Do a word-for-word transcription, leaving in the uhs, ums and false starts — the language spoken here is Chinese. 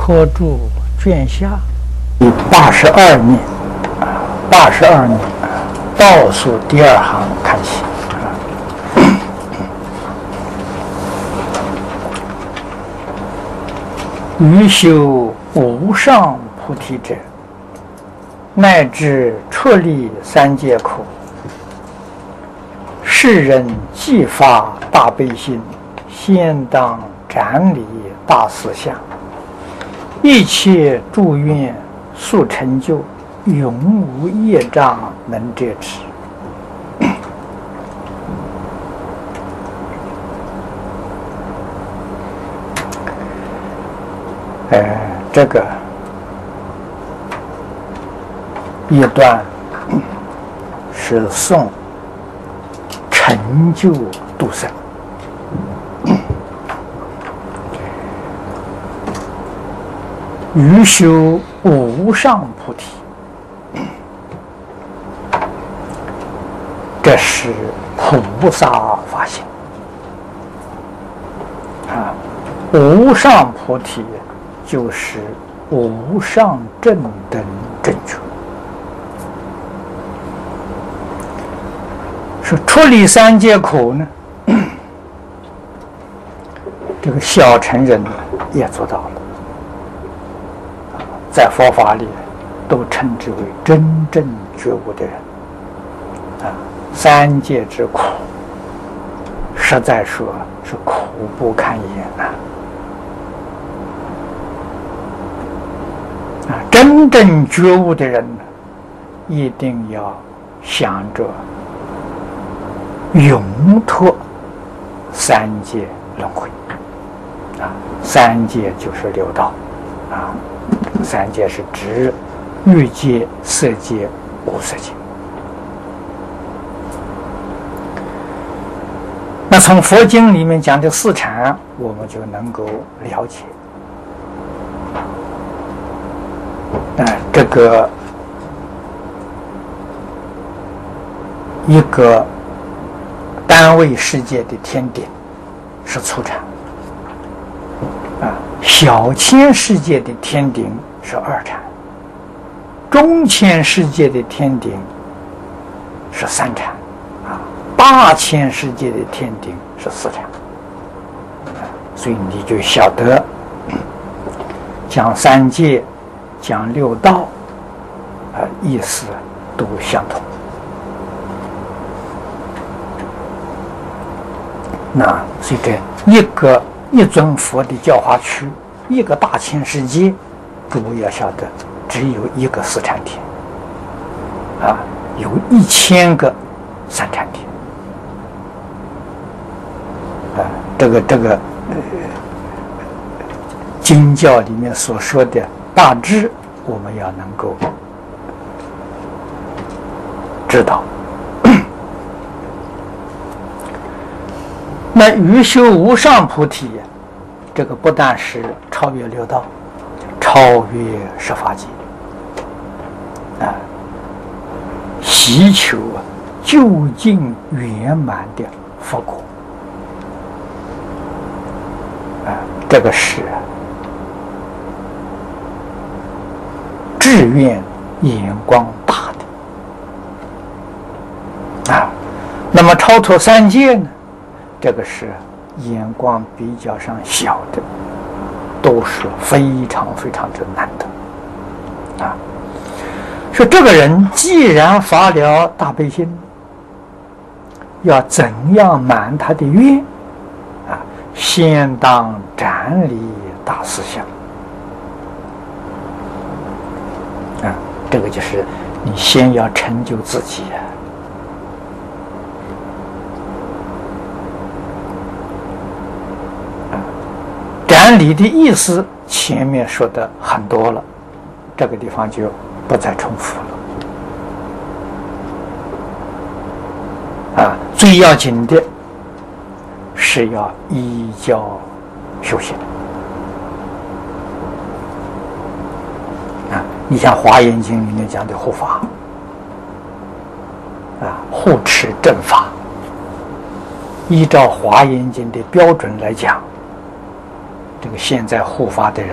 科注卷下第八十二年，八十二年倒数第二行看起。欲修无上菩提者，乃至出离三界苦，世人既发大悲心，先当斩理大思想，一切诸愿速成就，永无业障能遮之。呃，这个一段是颂成就度生。欲修无上菩提，这是菩萨发心啊！无上菩提就是无上正等正觉。说出离三界苦呢，这个小乘人也做到了。在佛法里都称之为真正觉悟的人啊，三界之苦实在说是苦不堪言呐！啊，真正觉悟的人呢，一定要想着永脱三界轮回啊，三界就是六道啊。三界是指欲界、色界、无色界。那从佛经里面讲的四禅，我们就能够了解。啊，这个一个单位世界的天顶是初禅。啊，小千世界的天顶是二禅，中千世界的天顶是三禅，啊，大千世界的天顶是四禅，啊，所以你就晓得，讲三界、讲六道，啊，意思都相同。那所以这一个。一尊佛的教化区，一个大千世界，诸位要晓得，只有一个四禅天，啊，有一千个三禅天，啊，这个这个呃，经教里面所说的大致，我们要能够知道。那欲修无上菩提，这个不但是超越六道，超越十法界，啊，希求究竟圆满的佛果，啊，这个是志愿眼光大的，啊，那么超脱三界呢？这个是眼光比较上小的，都是非常非常之难得啊！说这个人既然发了大悲心，要怎样满他的愿啊？先当斩理大思想啊！这个就是你先要成就自己啊！斩理的意思前面说的很多了，这个地方就不再重复了。啊，最要紧的是要依教修行。啊，你像《华严经》里面讲的护法，啊，护持正法，依照《华严经》的标准来讲。这个现在护法的人